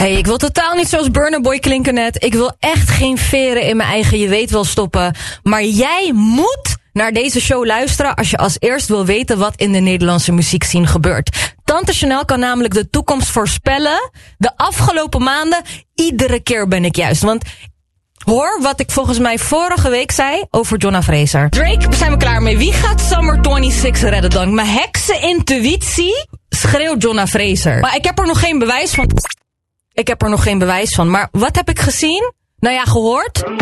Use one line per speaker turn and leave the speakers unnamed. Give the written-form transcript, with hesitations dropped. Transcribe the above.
Hey, ik wil totaal niet zoals Burna Boy klinken net. Ik wil echt geen veren in mijn eigen je weet wel stoppen. Maar jij moet naar deze show luisteren als je als eerst wil weten wat in de Nederlandse muziekscene gebeurt. Tante Chanel kan namelijk de toekomst voorspellen. De afgelopen maanden, iedere keer ben ik juist. Want hoor wat ik volgens mij vorige week zei over Jonna Fraser. Drake, zijn we klaar mee. Wie gaat Summer 26 redden dan? Mijn heksenintuïtie schreeuwt Jonna Fraser. Maar ik heb er nog geen bewijs van. Maar wat heb ik gezien? Nou ja, gehoord.